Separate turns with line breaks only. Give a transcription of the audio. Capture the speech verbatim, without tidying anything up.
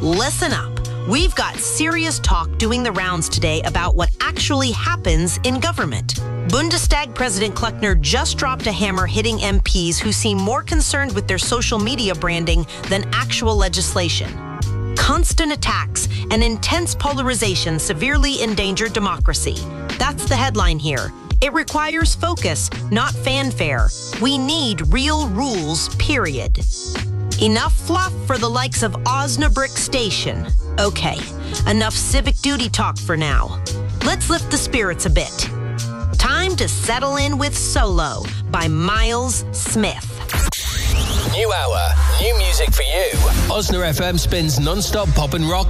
Listen up. We've got serious talk doing the rounds today about what actually happens in government. Bundestag President Kleckner just dropped a hammer hitting M Ps who seem more concerned with their social media branding than actual legislation. Constant attacks and intense polarization severely endanger democracy. That's the headline here. It requires focus, not fanfare. We need real rules, period. Enough fluff for the likes of Osnabrück Station. Okay, enough civic duty talk for now. Let's lift the spirits a bit. Time to settle in with Solo by Miles Smith.
New hour, new music for you. Osna F M spins non-stop pop and rock